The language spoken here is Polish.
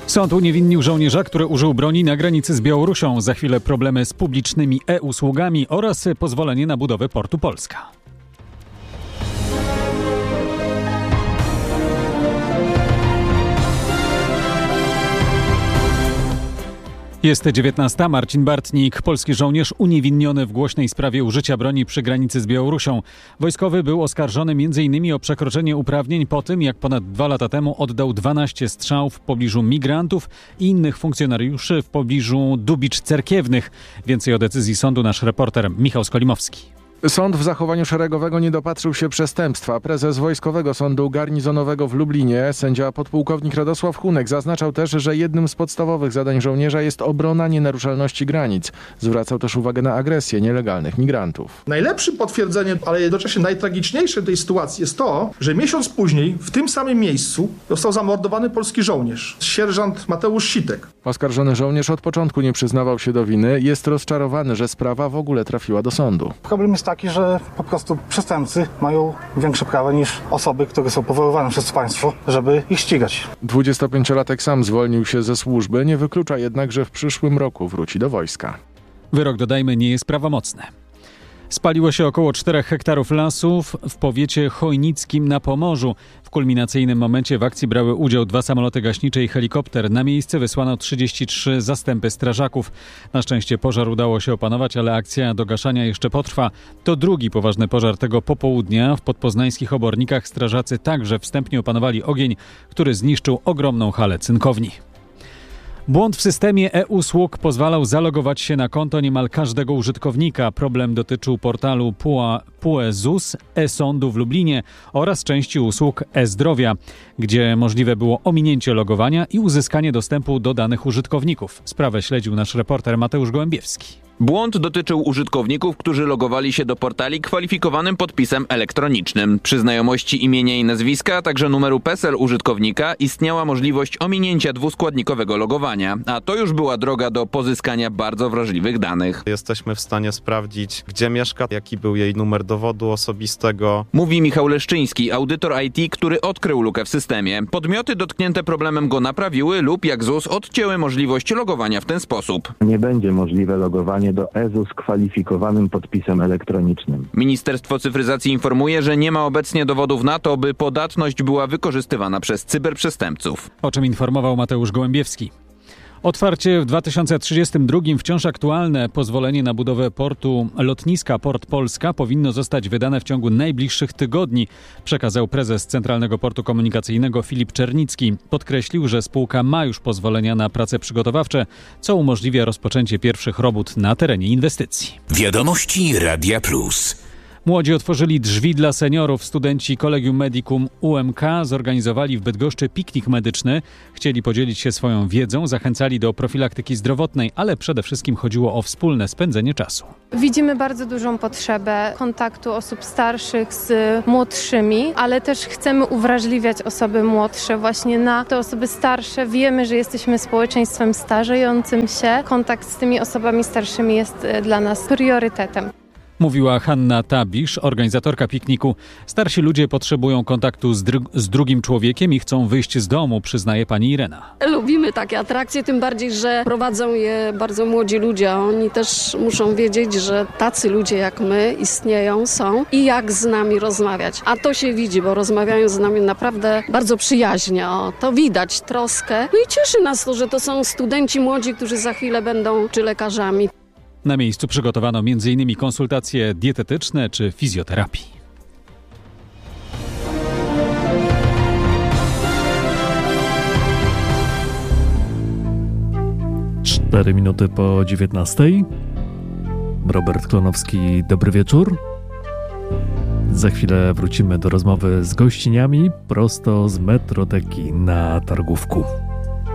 Sąd uniewinnił żołnierza, który użył broni na granicy z Białorusią. Za chwilę problemy z publicznymi e-usługami oraz pozwolenie na budowę portu Polska. Jest 19. Marcin Bartnik, polski żołnierz uniewinniony w głośnej sprawie użycia broni przy granicy z Białorusią. Wojskowy był oskarżony m.in. o przekroczenie uprawnień po tym, jak ponad 2 lata temu oddał 12 strzałów w pobliżu migrantów i innych funkcjonariuszy w pobliżu dubicz cerkiewnych. Więcej o decyzji sądu nasz reporter Michał Skolimowski. Sąd w zachowaniu szeregowego nie dopatrzył się przestępstwa. Prezes Wojskowego Sądu Garnizonowego w Lublinie, sędzia podpułkownik Radosław Hunek, zaznaczał też, że jednym z podstawowych zadań żołnierza jest obrona nienaruszalności granic. Zwracał też uwagę na agresję nielegalnych migrantów. Najlepszym potwierdzeniem, ale jednocześnie najtragiczniejsze tej sytuacji jest to, że miesiąc później w tym samym miejscu został zamordowany polski żołnierz, sierżant Mateusz Sitek. Oskarżony żołnierz od początku nie przyznawał się do winy. Jest rozczarowany, że sprawa w ogóle trafiła do sądu. Problem jest taki, że po prostu przestępcy mają większe prawa niż osoby, które są powoływane przez państwo, żeby ich ścigać. 25-latek sam zwolnił się ze służby, nie wyklucza jednak, że w przyszłym roku wróci do wojska. Wyrok, dodajmy, nie jest prawomocny. Spaliło się około 4 hektarów lasów w powiecie chojnickim na Pomorzu. W kulminacyjnym momencie w akcji brały udział 2 samoloty gaśnicze i helikopter. Na miejsce wysłano 33 zastępy strażaków. Na szczęście pożar udało się opanować, ale akcja do gaszania jeszcze potrwa. To drugi poważny pożar tego popołudnia. W podpoznańskich Obornikach strażacy także wstępnie opanowali ogień, który zniszczył ogromną halę cynkowni. Błąd w systemie e-usług pozwalał zalogować się na konto niemal każdego użytkownika. Problem dotyczył portalu PUE ZUS, e-sądu w Lublinie oraz części usług e-zdrowia, gdzie możliwe było ominięcie logowania i uzyskanie dostępu do danych użytkowników. Sprawę śledził nasz reporter Mateusz Gołębiewski. Błąd dotyczył użytkowników, którzy logowali się do portali kwalifikowanym podpisem elektronicznym. Przy znajomości imienia i nazwiska, a także numeru PESEL użytkownika istniała możliwość ominięcia dwuskładnikowego logowania, a to już była droga do pozyskania bardzo wrażliwych danych. Jesteśmy w stanie sprawdzić, gdzie mieszka, jaki był jej numer dowodu osobistego. Mówi Michał Leszczyński, audytor IT, który odkrył lukę w systemie. Podmioty dotknięte problemem go naprawiły lub jak ZUS odcięły możliwość logowania w ten sposób. Nie będzie możliwe logowanie do EZUS kwalifikowanym podpisem elektronicznym. Ministerstwo Cyfryzacji informuje, że nie ma obecnie dowodów na to, by podatność była wykorzystywana przez cyberprzestępców. O czym informował Mateusz Gołębiewski. Otwarcie w 2032 wciąż aktualne pozwolenie na budowę portu lotniska Port Polska powinno zostać wydane w ciągu najbliższych tygodni, przekazał prezes Centralnego Portu Komunikacyjnego Filip Czernicki. Podkreślił, że spółka ma już pozwolenia na prace przygotowawcze, co umożliwia rozpoczęcie pierwszych robót na terenie inwestycji. Wiadomości Radia Plus. Młodzi otworzyli drzwi dla seniorów. Studenci Collegium Medicum UMK zorganizowali w Bydgoszczy piknik medyczny. Chcieli podzielić się swoją wiedzą, zachęcali do profilaktyki zdrowotnej, ale przede wszystkim chodziło o wspólne spędzenie czasu. Widzimy bardzo dużą potrzebę kontaktu osób starszych z młodszymi, ale też chcemy uwrażliwiać osoby młodsze właśnie na te osoby starsze. Wiemy, że jesteśmy społeczeństwem starzejącym się. Kontakt z tymi osobami starszymi jest dla nas priorytetem. Mówiła Hanna Tabisz, organizatorka pikniku. Starsi ludzie potrzebują kontaktu z drugim człowiekiem i chcą wyjść z domu, przyznaje pani Irena. Lubimy takie atrakcje, tym bardziej, że prowadzą je bardzo młodzi ludzie. Oni też muszą wiedzieć, że tacy ludzie jak my istnieją, są i jak z nami rozmawiać. A to się widzi, bo rozmawiają z nami naprawdę bardzo przyjaźnie. To widać troskę. No i cieszy nas to, że to są studenci młodzi, którzy za chwilę będą czy lekarzami. Na miejscu przygotowano m.in. konsultacje dietetyczne czy fizjoterapii. 4 minuty po 19:00. Robert Klonowski, dobry wieczór. Za chwilę wrócimy do rozmowy z gościniami prosto z Metroteki na Targówku.